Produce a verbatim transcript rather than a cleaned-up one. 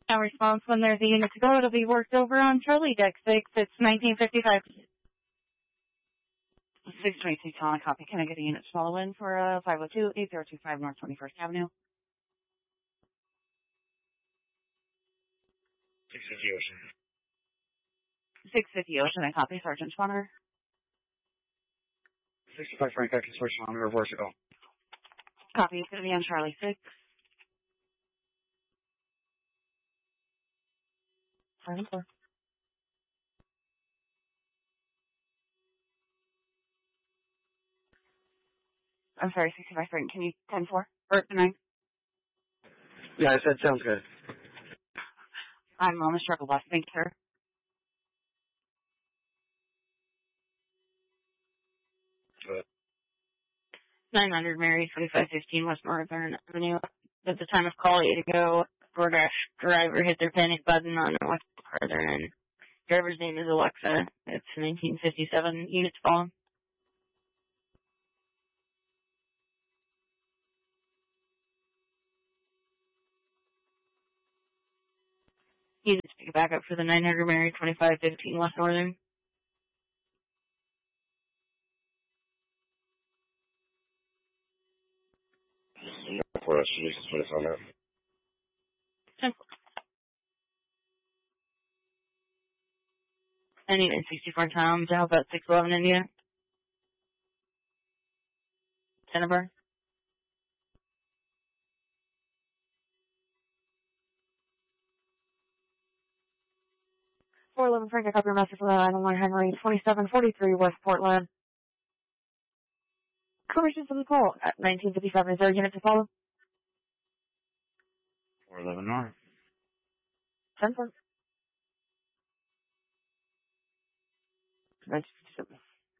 Now response when there's a unit to go, it'll be worked over on Charlie Deck six. It's nineteen fifty-five. six twenty-six on a copy. Can I get a unit to follow in for uh, five oh two, eight oh two five North twenty-first Avenue? six fifty Ocean. six fifty Ocean, I copy. Sergeant Schwanner. sixty-five Frank, I can switch on the reverse it all. Copy. It's going to be on Charlie six. Five four. I'm sorry, sixty-five Frank. Can you ten four? Or nine? Yeah, I said sounds good. I'm on the struggle bus. Thank you, sir. Good. nine hundred Mary, twenty-five fifteen West Northern Avenue. At the time of call, eight ago, DoorDash driver hit their panic button on West Northern. Driver's name is Alexa. It's nineteen fifty-seven. Units following. Units pick it back up for the nine hundred Mary, twenty-five fifteen West Northern. For us, Jesus, put us on that. I need sixty-four Tom. How about six eleven India? Cinnabar. four eleven Frank, I copy your message for nine one Henry, twenty-seven forty-three West Portland. Permission for the call at nineteen fifty-seven. Is there a unit to follow? four eleven North. ten four. nineteen fifty-seven.